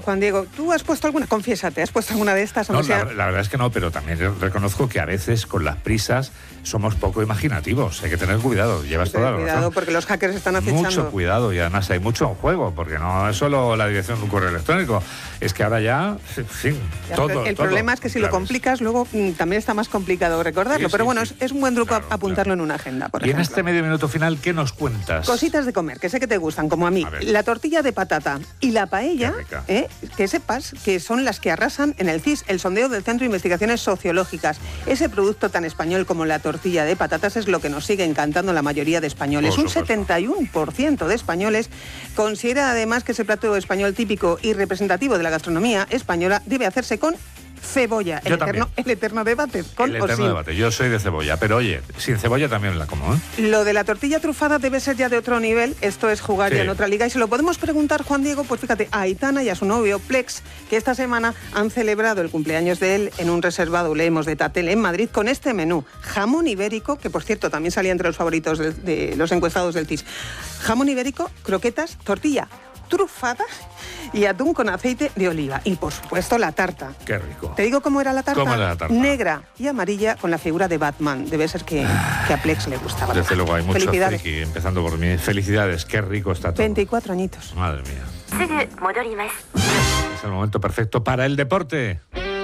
Juan Diego, ¿tú has puesto alguna? Confiésate, ¿has puesto alguna de estas? No, la verdad es que no, pero también reconozco que a veces con las prisas somos poco imaginativos. Hay que tener cuidado, llevas toda la razón. Cuidado, porque los hackers están acechando. Mucho cuidado, y además hay mucho en juego, porque no es solo la dirección de un correo electrónico, es que ahora ya, todo. El problema es que si lo complicas, luego también está más complicado recordarlo, pero bueno, es un buen truco apuntarlo en una agenda, por ejemplo. Y en este medio minuto final, ¿qué nos cuentas? Cositas de comer, que sé que te gustan, como a mí. La tortilla de patata y la paella, que sepas que son las que arrasan en el CIS, el sondeo del Centro de Investigaciones Sociológicas. Ese producto tan español como la tortilla de patatas es lo que nos sigue encantando la mayoría de españoles. Un 71% de españoles considera además que ese plato español típico y representativo de la gastronomía española debe hacerse con cebolla. El eterno debate, con o sin. Debate. Yo soy de cebolla, pero oye, sin cebolla también la como, ¿eh? Lo de la tortilla trufada debe ser ya de otro nivel. Esto es jugar ya en otra liga. Y se lo podemos preguntar, Juan Diego, pues fíjate, a Aitana y a su novio Plex, que esta semana han celebrado el cumpleaños de él en un reservado Leemos de Tatel en Madrid con este menú: jamón ibérico, que por cierto también salía entre los favoritos de los encuestados del CIS. Jamón ibérico, croquetas, tortilla trufada y atún con aceite de oliva. Y por supuesto la tarta. Qué rico. ¿Te digo cómo era la tarta? ¿Cómo era la tarta? Negra y amarilla con la figura de Batman. Debe ser que a Plex le gustaba. Desde luego hay mucho Felicidades. friki, empezando por mí. Felicidades, qué rico está todo. 24 añitos. Madre mía. Es el momento perfecto para el deporte.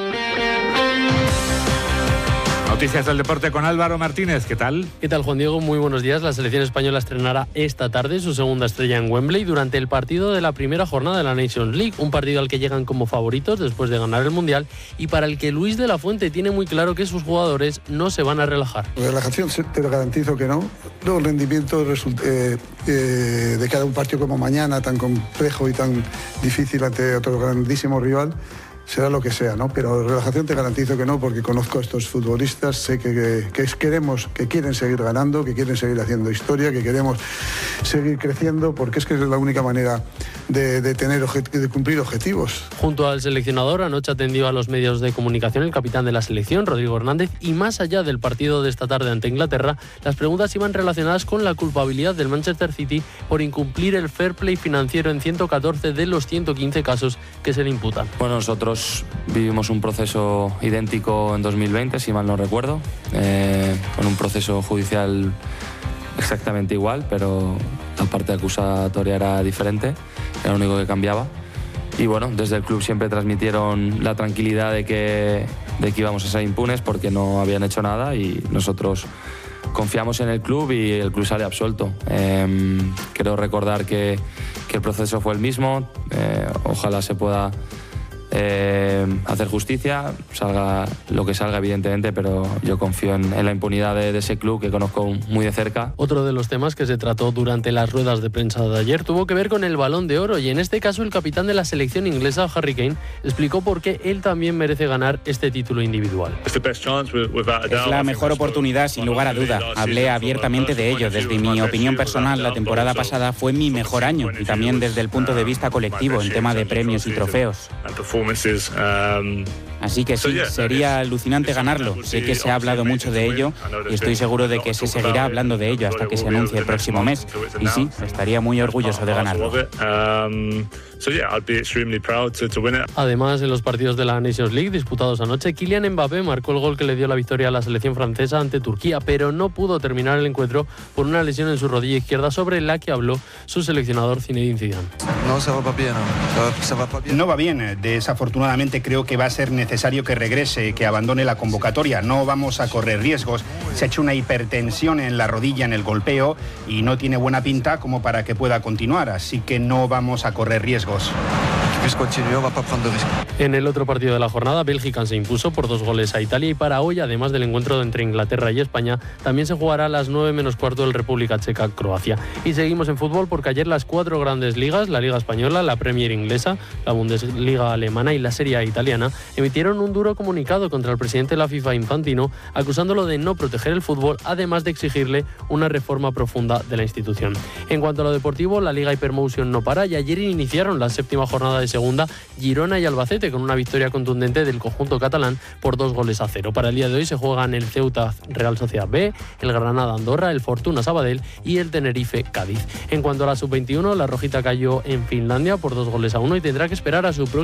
Noticias del deporte con Álvaro Martínez, ¿qué tal? ¿Qué tal, Juan Diego? Muy buenos días. La selección española estrenará esta tarde su segunda estrella en Wembley durante el partido de la primera jornada de la Nations League, un partido al que llegan como favoritos después de ganar el Mundial y para el que Luis de la Fuente tiene muy claro que sus jugadores no se van a relajar. Relajación te lo garantizo que no. Luego el rendimiento de cada un partido como mañana, tan complejo y tan difícil ante otro grandísimo rival, será lo que sea, ¿no? Pero relajación te garantizo que no, porque conozco a estos futbolistas, sé que quieren seguir ganando, que quieren seguir haciendo historia, que queremos seguir creciendo, porque es que es la única manera de cumplir objetivos. Junto al seleccionador, anoche atendió a los medios de comunicación el capitán de la selección, Rodrigo Hernández, y más allá del partido de esta tarde ante Inglaterra, las preguntas iban relacionadas con la culpabilidad del Manchester City por incumplir el fair play financiero en 114 de los 115 casos que se le imputan. Bueno, nosotros vivimos un proceso idéntico en 2020, si mal no recuerdo, con un proceso judicial exactamente igual, pero la parte acusatoria era diferente, era lo único que cambiaba. Y bueno, desde el club siempre transmitieron la tranquilidad de que íbamos a ser impunes porque no habían hecho nada, y nosotros confiamos en el club y el club sale absuelto. Quiero recordar que el proceso fue el mismo, ojalá se pueda hacer justicia, salga lo que salga evidentemente, pero yo confío en la impunidad de ese club que conozco muy de cerca. Otro de los temas que se trató durante las ruedas de prensa de ayer tuvo que ver con el Balón de Oro, y en este caso el capitán de la selección inglesa, Harry Kane, explicó por qué él también merece ganar este título individual. Es la mejor oportunidad, sin lugar a duda. Hablé abiertamente de ello. Desde mi opinión personal, la temporada pasada fue mi mejor año, y también desde el punto de vista colectivo en tema de premios y trofeos. Así que sí, sería alucinante ganarlo. Sé que se ha hablado mucho de ello y estoy seguro de que se seguirá hablando de ello hasta que se anuncie el próximo mes. Y sí, estaría muy orgulloso de ganarlo. Además, en los partidos de la Nations League disputados anoche, Kylian Mbappé marcó el gol que le dio la victoria a la selección francesa ante Turquía, pero no pudo terminar el encuentro por una lesión en su rodilla izquierda, sobre la que habló su seleccionador Zinedine Zidane. No va bien. Desafortunadamente creo que va a ser necesario que regrese, que abandone la convocatoria. No vamos a correr riesgos. Se ha hecho una hipertensión en la rodilla en el golpeo y no tiene buena pinta como para que pueda continuar, así que no vamos a correr riesgos. En el otro partido de la jornada, Bélgica se impuso por 2 goles a Italia, y para hoy, además del encuentro entre Inglaterra y España, también se jugará a las 9 menos cuarto del República Checa-Croacia. Y seguimos en fútbol porque ayer las 4 grandes ligas, la Liga Española, la Premier Inglesa, la Bundesliga Alemana y la Serie A Italiana, emitieron un duro comunicado contra el presidente de la FIFA, Infantino, acusándolo de no proteger el fútbol, además de exigirle una reforma profunda de la institución. En cuanto a lo deportivo, la Liga Hypermotion no para, y ayer iniciaron la 7ª jornada de segunda Girona y Albacete, con una victoria contundente del conjunto catalán por 2-0. Para el día de hoy se juegan el Ceuta Real Sociedad B, el Granada Andorra, el Fortuna Sabadell y el Tenerife Cádiz. En cuanto a la sub-21, la rojita cayó en Finlandia por 2-1 y tendrá que esperar a su próximo